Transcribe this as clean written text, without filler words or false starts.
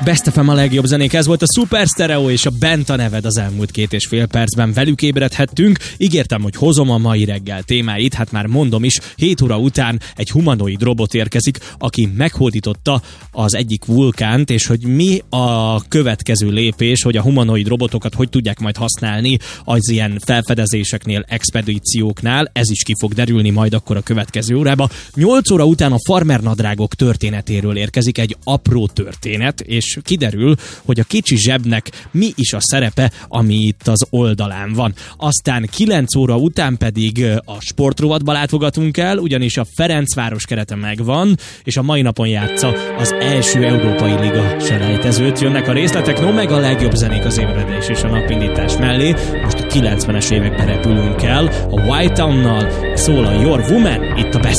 Best FM a legjobb zenék, ez volt a Super Stereo és a Bent a neved az elmúlt 2,5 percben. Velük ébredhettünk. Ígértem, hogy hozom a mai reggel témáit, hát már mondom is, 7 óra után egy humanoid robot érkezik, aki meghódította az egyik vulkánt, és hogy mi a következő lépés, hogy a humanoid robotokat hogy tudják majd használni az ilyen felfedezéseknél, expedícióknál, ez is ki fog derülni majd akkor a következő órába. 8 óra után a farmernadrágok történetéről érkezik egy apró történet, és kiderül, hogy a kicsi zsebnek mi is a szerepe, ami itt az oldalán van. Aztán 9 óra után pedig a sportrovatba látogatunk el, ugyanis a Ferencváros kerete megvan, és a mai napon játsza az első Európai Liga selejtezőt. Jönnek a részletek, no meg a legjobb zenék az ébredés és a napindítás mellé. Most a 90-es évekbe repülünk el, a White Town-nal szól a Your Woman, itt a Best